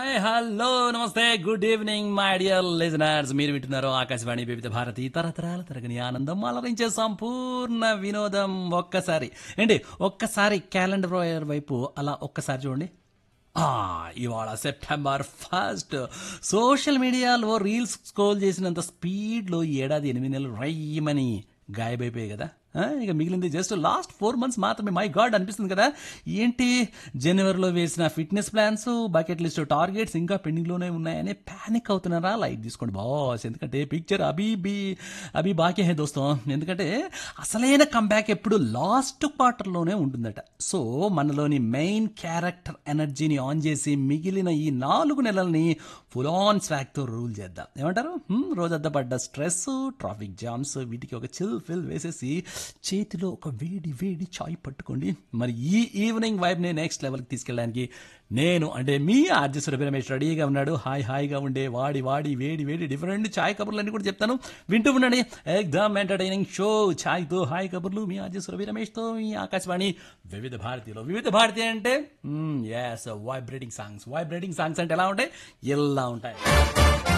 Hi hello నమస్తే good evening my dear listeners. మీరు వింటున్నారు ఆకాశవాణి వివిధ భారతి తరతరాల తరగని ఆనందం అలరించే సంపూర్ణ వినోదం. ఒక్కసారి క్యాలెండర్ వైపు అలా ఒక్కసారి చూడండి. ఆ, ఇవాళ సెప్టెంబర్ 1. సోషల్ మీడియాలో రీల్స్ స్క్రోల్ చేసినంత స్పీడ్లో ఈ ఏడాది 8 నెలలు రైమని గాయబైపోయాయి కదా. ఇక మిగిలింది జస్ట్ లాస్ట్ 4 months మాత్రమే. మై గాడ్ అనిపిస్తుంది కదా. ఏంటి జనవరిలో వేసిన fitness plans, bucket list targets ఇంకా పెండింగ్లోనే ఉన్నాయని ప్యానిక్ అవుతున్నారా? లైట్ తీసుకోండి బాస్, ఎందుకంటే పిక్చర్ అభి బాకీ హే దోస్తం. ఎందుకంటే అసలైన కంబ్యాక్ ఎప్పుడు లాస్ట్ క్వార్టర్లోనే ఉంటుందట. సో మనలోని మెయిన్ క్యారెక్టర్ ఎనర్జీని ఆన్ చేసి మిగిలిన ఈ 4 నెలల్ని ఫుల్ ఆన్ స్వాగ్తో రూల్ చేద్దాం. ఏమంటారు? రోజంతా పడ్డ స్ట్రెస్, ట్రాఫిక్ జామ్స్ వీటికి ఒక చిల్ ఫిల్ వేసేసి చేతిలో ఒక వేడి వేడి చాయ్ పట్టుకోండి. మరి ఈ ఈవినింగ్ వైబ్ని నెక్స్ట్ లెవెల్కి తీసుకెళ్ళడానికి నేను అంటే మీ ఆర్జే సురభి రమేష్ రెడీగా ఉన్నాడు. హాయిగా ఉండే వాడి వేడి డిఫరెంట్ చాయ్ కబుర్లన్నీ కూడా చెప్తాను. వింటూ ఉండండి. ఎగ్జామ్ ఎంటర్టైనింగ్ షో ఛాయ్తో హాయ్ కబుర్లు మీ ఆర్జే సురభి రమేష్తో మీ ఆకాశవాణి వివిధ భారతిలో. వివిధ భారతి అంటే వైబ్రేటింగ్ సాంగ్స్ అంటే ఎలా ఉంటాయి? ఇలా ఉంటాయి.